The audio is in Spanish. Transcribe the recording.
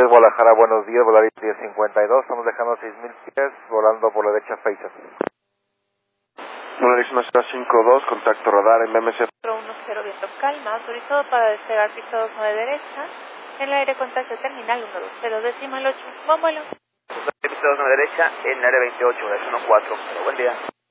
Guadalajara, buenos días, Volaris 1052, estamos dejando 6000 pies, volando por la derecha Phaser. Volaris 1052, contacto radar en MMC. 410, viento calma, autorizado para despegar pista 29 derecha, en el aire contacto terminal 120, decimal 8, buen vuelo. Pista 29 derecha, en el área 28, 114, buen día.